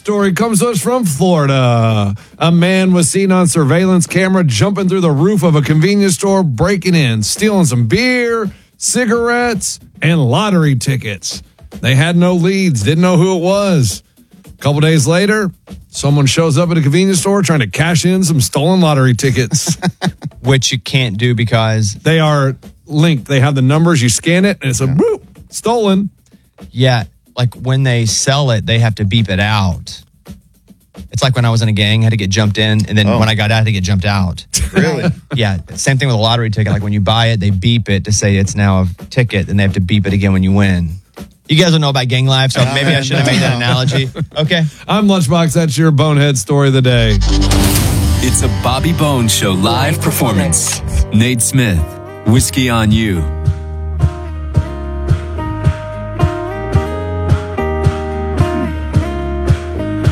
story comes to us from Florida. A man was seen on surveillance camera jumping through the roof of a convenience store, breaking in, stealing some beer, cigarettes, and lottery tickets. They had no leads, didn't know who it was. A couple days later, someone shows up at a convenience store trying to cash in some stolen lottery tickets. Which you can't do because they are linked. They have the numbers. You scan it, and it's a boop, stolen. Yeah, like when they sell it, they have to beep it out. It's like when I was in a gang, I had to get jumped in, and then when I got out, I had to get jumped out. Really? Yeah, same thing with a lottery ticket. Like when you buy it, they beep it to say it's now a ticket, and they have to beep it again when you win. You guys don't know about gang life, so maybe I should have made that analogy. Okay. I'm Lunchbox. That's your bonehead story of the day. It's a Bobby Bones Show live performance. Nate Smith, Whiskey on You.